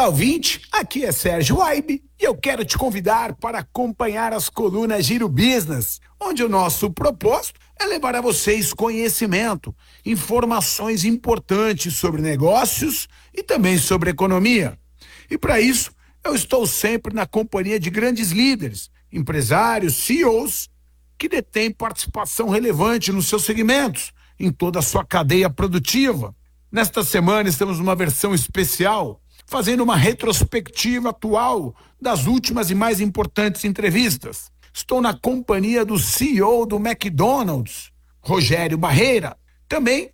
Olá, ouvinte, aqui é Sérgio Aibe e eu quero te convidar para acompanhar as colunas Giro Business, onde o nosso propósito é levar a vocês conhecimento, informações importantes sobre negócios e também sobre economia. E para isso, eu estou sempre na companhia de grandes líderes, empresários, CEOs, que detêm participação relevante nos seus segmentos, em toda a sua cadeia produtiva. Nesta semana estamos numa versão especial, fazendo uma retrospectiva atual das últimas e mais importantes entrevistas. Estou na companhia do CEO do McDonald's, Rogério Barreira, também